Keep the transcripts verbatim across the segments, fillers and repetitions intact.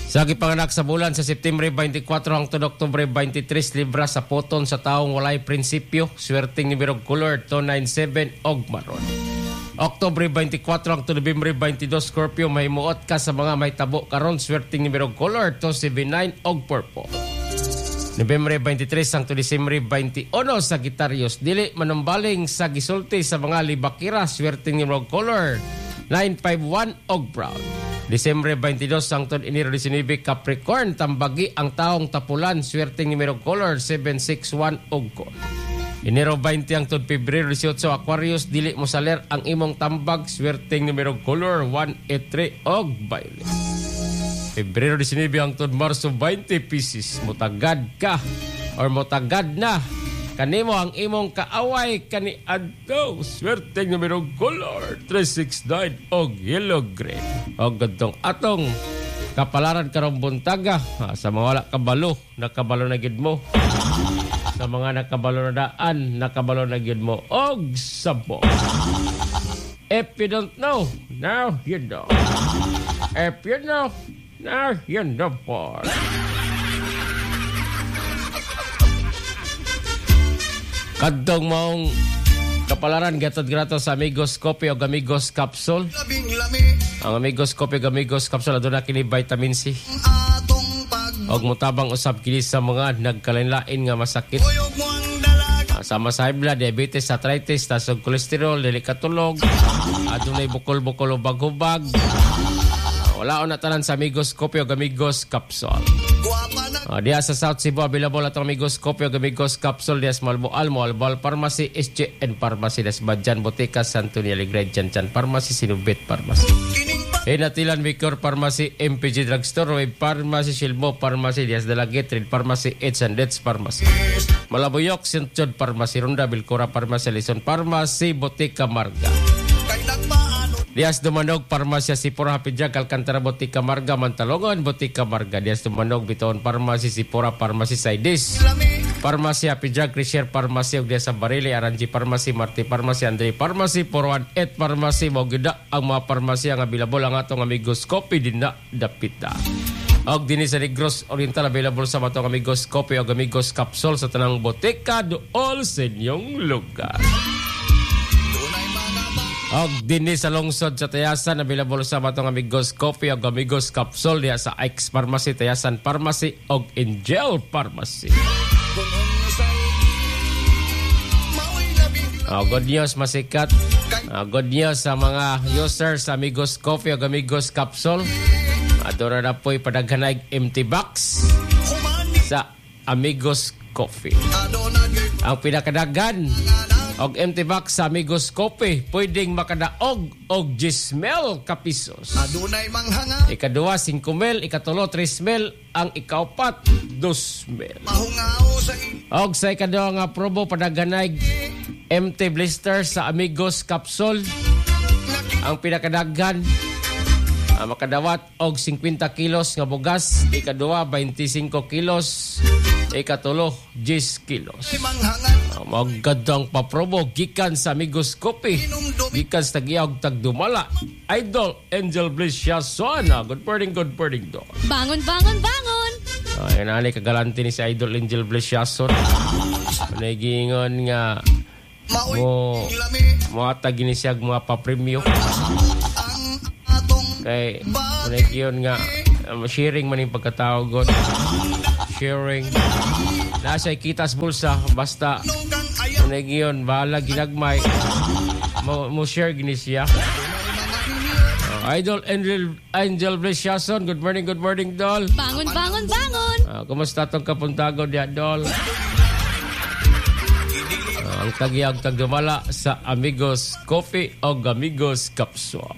Sa gipanganak sa bulan sa September twenty-four hangtod Oktubre twenty-three, libra sa poton sa taong walay prinsipyo, swerteng numero color two ninety-seven og maron. Oktubre twenty-four hangtod Nobyembre twenty-two, Scorpio, mahimuot ka sa mga may tabo karon, swerteng numero color two seventy-nine og purple. Nobyembre twenty-three hangtod Disyembre twenty-one, Sagittarius, dili manumbaling sa gisulti sa mga libakira, swerteng numero color nine fifty-one og brown. Disyembre twenty-two hangtod Enero nineteen, Capricorn, tambagi ang taong tapulan, swerteng numero color seven sixty-one og gold. Enero twenty hangtod Pebrero eighteen, Aquarius, dili mo saler ang imong tambag, swerteng numero color one eighty-three og violet. Pebrero nineteen hangtod Marso twenty, Pisces, mutagad ka or mutagad na kanimo ang imong kaaway kani adto, swerteng numero color three sixty-nine og yellow green. Og gadtong atong kapalaran karong buntaga, ha, sa mga wala kabalo, nakabalo na gid mo. Sa mga nakabalo na daan, nakabalo na gid mo og sabo. If you don't know, now you know. If you know, now you know for. Kadtong maong kapalaran gatod grato sa Amigos Coffee o Amigos Capsule. Ang Amigos Coffee o Amigos Capsule aduna kini vitamin C. Og mutabang usab kini sa mga nagkalain-lain nga masakit. Sama sa high blood, diabetes, arthritis, taas og kolesterol, dili katulog, adunay bukol-bukol o baghubag. Wala na tanan sa Amigos Coffee o Amigos Capsule. Uh, diya sa South Cebu, available atong Amigos Coffee o Amigos Capsule diya sa Malboal, Malboal Pharmacy, S J N Pharmacy, das Badjan, Botica, Santo Niño, Jan Jan Pharmacy, Sinubit Pharmacy. Hinatilan, Vicor Pharmacy, M P G Drugstore, Wave Pharmacy, Silmo Pharmacy, Dias de la Gate, Real Pharmacy, H and H Pharmacy. Malabuyok, Saint Jude Pharmacy, Ronda, Vilcora Pharmacy, Lison Pharmacy, Botica Marga. Dias Dumanog, Parmasya Sipora, Hapidjag, Alcantara, Botica Marga, Mantalongan, Botica Marga. Dias Dumanog, Bitoon, Parmasya Sipora, Parmasya Saides, Parmasya Hapidjag, Risher, Parmasya, Dias Barili, Aranji, Parmasya, Marti, Parmasya, Andre, Parmasya, four one eight, Parmasya, Mogida, ang mga Parmasya, ang available ang atong Amigos Coffee, din na dapita. Og din sa Negros Oriental, available sa matong Amigos Coffee o Amigos Capsule sa tanang Botica, dool sa inyong lugar. Og din sa lungsod sa Tayasan, available sa matong Amigos Coffee o Amigos Capsule diya sa Ike's Pharmacy, Tayasan Pharmacy og Angel Pharmacy. Oh, good news masikat. Oh, good news sa mga users sa Amigos Coffee o Amigos Capsule. Adora na po'y padaghanay empty box sa Amigos Coffee. Ang pinakadagan og empty box sa Amigos Coffee, pwedeng makadaog og ten mil ka pisos. Adunay manghanga. Ikaduwa, five mil. Ikatulo, three mil. Ang ikaupat, two mil. Mahungao sa Og sa ikaduwa nga probo, padaghanay empty blister sa Amigos Capsule. Ang pinakadaghan, ang makadawat og fifty kilos nga bugas. Ikaduwa, twenty-five kilos. Ikatulo, ten kilos. Magandang paprobo gikan sa Amigos Coffee, gikan sa Tagiyaw Tagdumala. Idol Angel Bliss Yason. Good morning, good morning do. Bangon, bangon, bangon. Ay, nani kagalanti ni si Idol Angel Bliss Yason. Nagingon nga mo moatag ni siya mga papremyo. Kay nagingon nga um, sharing man yung pagkatao god. Sharing. Nasa ikitas bulsa basta nagiyon bahala ginagmay mo, mo share gini siya. Uh, Idol Angel Angel Bliss Yason, good morning, good morning Dol. Bangon, bangon, bangon. Uh, kumusta tong kapuntago diya Dol? Uh, ang tagiyag tagdumala sa Amigos Coffee o Amigos Capsule.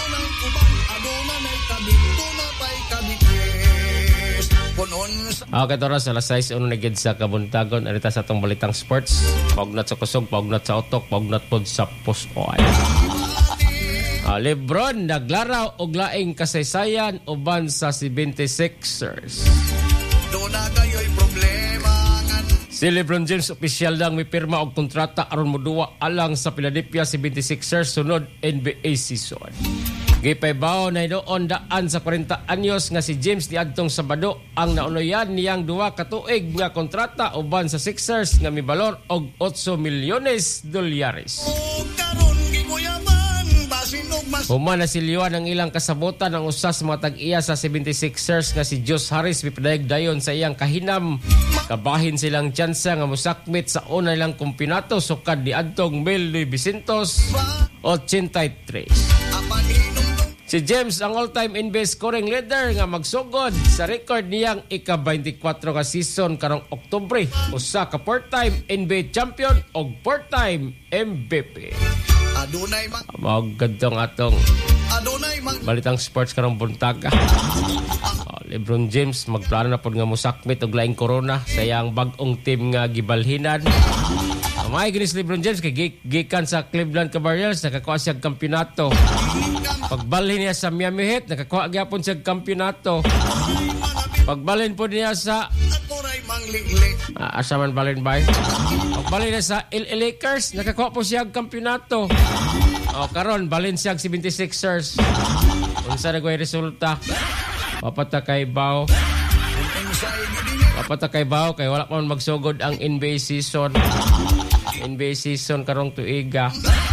Okay, toras, alas sais, uno na gid sa kabuntagon. Arita sa itong balitang sports. Paugnat sa kusog, paugnat sa otok, paugnat po sa post-oil. Uh, Lebron, naglaraw og laing kasaysayan uban sa seventy-sixers. Doon na kayo'y problema. Si LeBron James, opisyal lang may pirma og kontrata aron moduwa alang sa Philadelphia seventy-sixers sunod N B A season. Gipaybaw na doon daan sa forty anyos nga si James niadtong Sabado ang naunoyan niyang duwa ka tuig nga kontrata uban sa Sixers nga mibalor og eight milyones dolyares. O karon giguyaman basin og mas Human na silyuan ang ilang kasabutan ang usa sa mga tag-iya sa seventy-sixers nga si Josh Harris mipadayag dayon sa iyang kahinam. Kabahin silang tsansa nga musakmit sa una nilang kumpinato sukad ni adtong mil novecientos eighty-three. apan inom Si James ang all-time N B A scoring leader nga magsugod sa record niyang ika-twenty-four ka season karong Oktubre. Usa ka four-time N B A champion og four-time M V P. adunay mang Magad tong atong adunay mang balitang sports karong buntaga. Oh, LeBron James magplano na pod nga musakmit og laing corona sa iyang bag-ong team nga gibalhinan. May ginis LeBron James kay gi- gikan sa Cleveland Cavaliers nakakuha siya og kampeonato. Pagbalhin niya sa Miami Heat nakakuha gyapon siya og kampeonato. Pagbalhin po niya sa akoray mang liili ah, asa man balhin bay. Pagbalhin niya sa L A Lakers nakakuha po siya og kampeonato. O karon balhin siya og seventy-sixers. Unsa na ko'y resulta? Papata kay Bao. unsay gidinyo Papata kay Bao kay wala pa man magsugod ang N B A season. N B A season karong tuiga.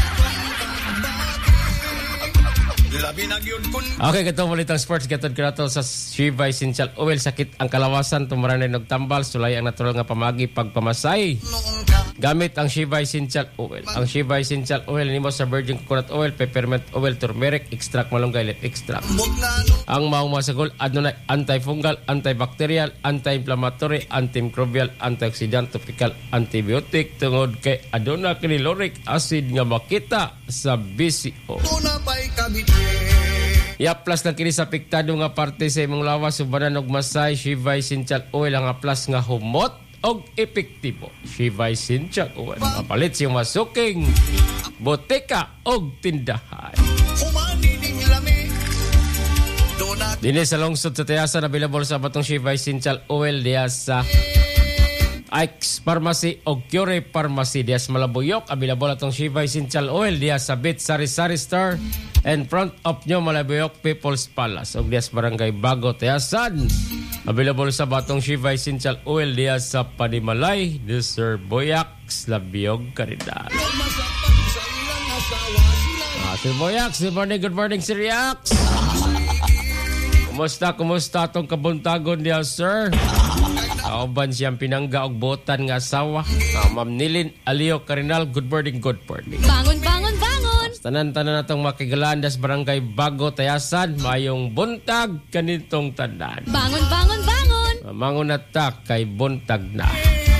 labi na gyud kun Okay, katong balitang sports gatod kanato sa Shiva Essential Oil sakit ang kalawasan tumaranan og tambal sulay ang natural nga pamagi pagpamasay. noong ka Gamit ang Shiva Essential Oil. Ang Shiva Essential Oil nimo sa virgin coconut oil, peppermint oil, turmeric extract, malunggay leaf extract. bug na no Ang maong masagol adunay antifungal, antibacterial, anti-inflammatory, antimicrobial, antioxidant, topical, antibiotic tungod kay aduna kini lauric acid nga makita sa B C O. tuna pay kabitye I-plus lang kini sa apektado nga parte sa imong lawas subanan og masay Shiva Essential Oil ang aplas nga humot og epektibo. Shiva Essential Oil. Mapalit siyang masuking botika og tindahan. humani ning lami donat Dini sa lungsod sa Tayasan available sa batong Shiva Essential Oil diya sa Ike's Pharmacy o Cure Pharmacy diya sa Malabuyok. Available atong Shiva Essential Oil diya sa Bit Sari Sari Store and front of nyo Malabuyok People's Palace o diya sa Barangay Bago, Tayasan. Available sa batong Shiva Essential Oil diya sa Panimalay, Sir Boyac, Labiog, Caridad. masapag sa ilang asawa sila Ah, Sir Boyac, good morning, good morning, Sir Yax. Kumusta, kumusta atong kabuntagon diya, sir? Kauban siyang pinangga og botan nga asawa. Ah, Ma'am Nilin Alio Carinal, good morning, good morning. Bangon, bangon, bangon! Tanan-tanan natong makigalandas Barangay Bago, Tayasan, mayong buntag kanitong tanan. Bangon, bangon, bangon! Mangon atak kay buntag na.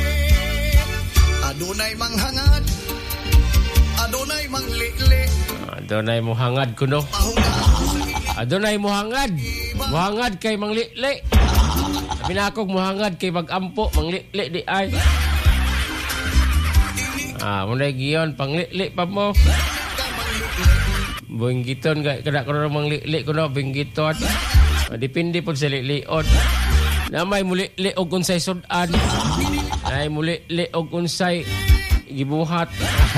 adunay mang hangad adunay mang liili Adonay mo hangad kuno. pahunga Adonay mo hangad. Muhangad kay manglili. Sabi na akong muhangad kay magampo, manglili di ay. Ah, muna giyon, panglili pa mo. Binggiton, kada ko na manglili ko na, binggiton. Ah, depende po sa liliot. Namay muli-li og unsay sudan. Ay muli-li og unsay gibuhat.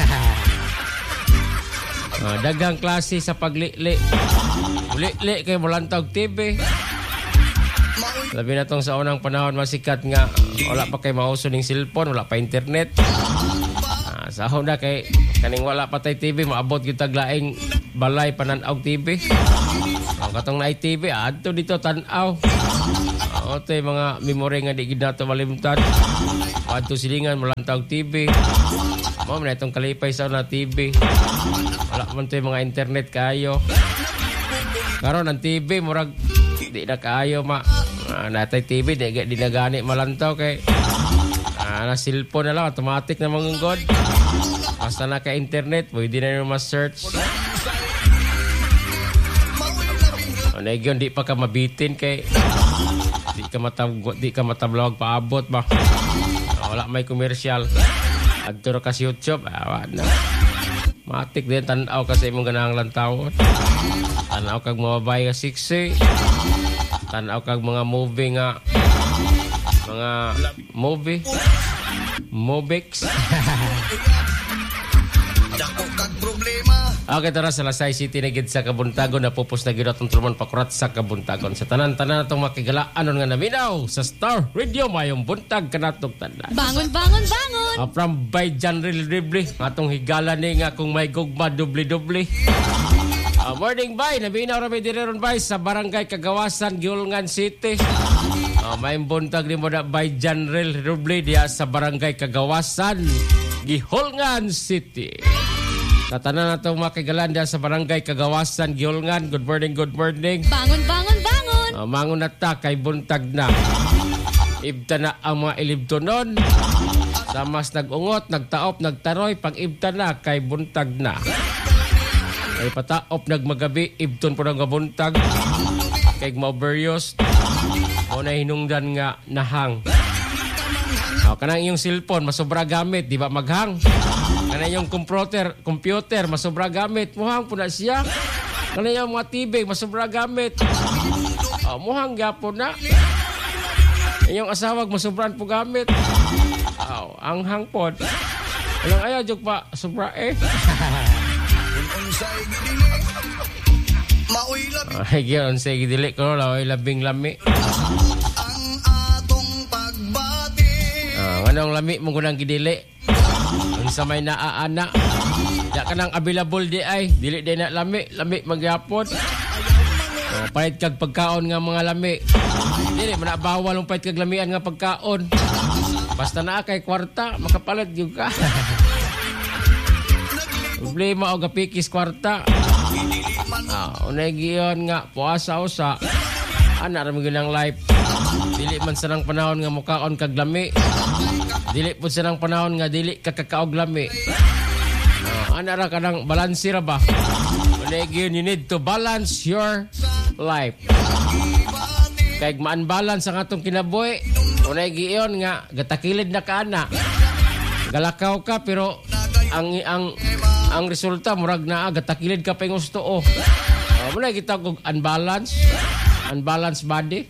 Ah, daghang klase sa paglili. Muli-li kay mulantag T V. Labi na tong sa unang panahon masikat nga wala pa kay mauso ning cellphone, wala pa internet. Ah, sa una kay kaning wala pa tay T V, maabot gyud tag laing balay panan-aw T V. Ang katong naay T V adto dito tan-aw. O tay mga memory nga di gid nato malimtan. Adto silingan mulantag T V. Mao man itong kalipay sa una T V. Wala man tay mga internet kayo. Karon ang T V murag di na kaayo ma. Ah, natay T V di, di na gani malantaw kay ah, na cellphone na lang automatic na mangunggod. Basta na ka internet pwede na yung ma-search. Ano yun, di pa ka mabitin kay di ka matab di ka matablawag paabot ba. Ah, wala may commercial. Adto ka sa YouTube, ah, na. Matik din tanaw kasi imong ganang lantawon. Tanaw kag mababay ka siksi. Tanaw kag mga movie nga mga movie Mobix. dako kag problema Okay, tara sa Lasay City na gid sa Kabuntagon na pupos na gid atong tulman pakurat sa Kabuntagon. Sa tanan-tanan atong makigalaan nga naminaw sa Star Radio mayong buntag kanatong tanan. Bangon, bangon, bangon. Uh, from by Janril Ribli, atong higala ni nga kung may gugma dubli-dubli. Uh, morning bay, naminaw rami direron bay sa Barangay Kagawasan, Giulngan City. Uh, may buntag ni mo na by Janril Ribli diya sa Barangay Kagawasan, Giulngan City. Tatanan na itong makigalan diya sa Barangay Kagawasan, Giulngan. Good morning, good morning. Bangon, bangon, bangon. Uh, mangon na ta kay buntag na. Ibta na ang mga ilibtonon. Samas nag-ungot, nagtaop, nagtaroy. Pag ibta na kay buntag na. Kay pataop, nagmagabi, ibton po ng buntag. Kay mauberyos. O na hinungdan nga nahang. O, kanang iyong cellphone, masobra gamit, di ba maghang? Kanang iyong computer, computer, masobra gamit, muhang po na siya. Kanang iyong mga T V, masobra gamit. O, muhang gapon na. Iyong asawag, masobran po gamit. O, ang hangpon. Walang ayaw, joke pa, sobra eh. Unsay gidili maoy labi Ay, giyon, sige, dili ko, laway labing lami. ang atong pagbati Ah, anong lami mong gunang gidili? Ang sa may naaana. Ya ka nang available di ay. Dili di na lami. Lami magyapon. Oh, pahit kag pagkaon nga mga lami. Dili, manabawal ang pahit kag lamian nga pagkaon. Basta naa kay kwarta, makapalit yung ka. Problema o gapikis kwarta. Ah, unay giyon nga, puasa usa. Ana ra ng life. Dili man sanang panahon nga mukaon kag lami. Dili po sanang panahon nga dili kakakaog lami. Uh, ana ra kanang balanse ra ba? Unay giyon, you need to balance your life. Kay maan-balance ang atong kinabuhi. Unay giyon nga gatakilid na ka ana. Galakaw ka pero ang ang ang resulta murag naa gatakilid ka pa yung gusto oh. Uh, muna kita kog unbalance. Unbalanced body.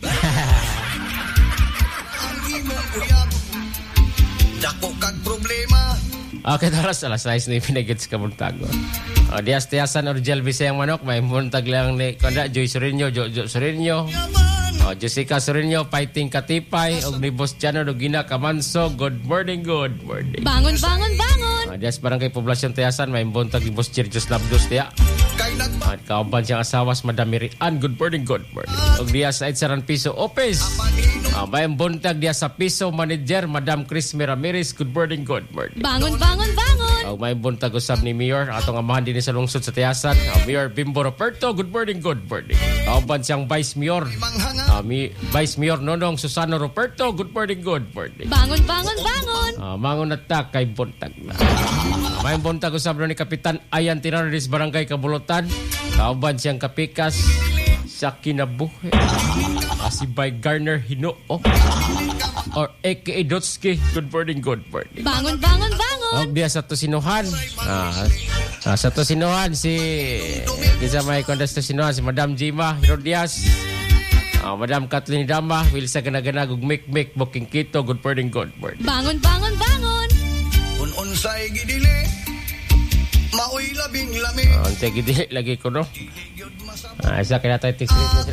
dako kag problema Okay, taras alas sais na ipinagit sa Kabuntagon. O, Dias Tiasan Orgel Bisayang Manok, may buntag lang ni Kanda, Joy Sorinio, Jojo Sorinio, o, Jessica Sorinio, Fighting Katipay, o ni Boss Jano, Dugina Kamanso, good morning, good morning. Bangon, bangon, bangon. O, Dias Barangay Poblasyon Tiasan, may buntag ni Boss Chirjus Labdos, Tia. kay nagba At kauban siyang asawas, Madam Mirian, good morning, good morning. O, Dias Ait Saran Piso Office, o, may buntag Dias sa Piso Manager, Madam Chris Ramirez, good morning, good morning. Bangon, bangon, bangon. O, may buntag usab ni Mayor, atong amahan din sa lungsod sa Tiasan. Uh, Mayor Bimbo Roberto, good morning, good morning. Kauban siyang Vice Mayor, uh, Mi- Vice Mayor Nonong Susano Roberto, good morning, good morning. Bangon, bangon, bangon. Uh, mangon at ta kay buntag na. Uh, may buntag usab ni Kapitan Ayan Tiraris Barangay Kabulutan. Kauban siyang kapikas sa kinabuhi. Uh, si Bay Garner Hinoo or A K A Dotski, good morning, good morning. Bangon, bangon, bangon. Og dia sa Tosinuhan. Ah, ah, sa Tosinuhan si Kisa may kondas Tosinuhan si Madam Jima Herodias. Ah, Madam Kathleen Dama, Wilsa Ganagana ug Mik Mik Booking Kito, good morning, good morning. Bangon, bangon, bangon. un unsay gidili maoy labing lami Ah, ante gidi lagi ko no. Ah, isa kaya tayo text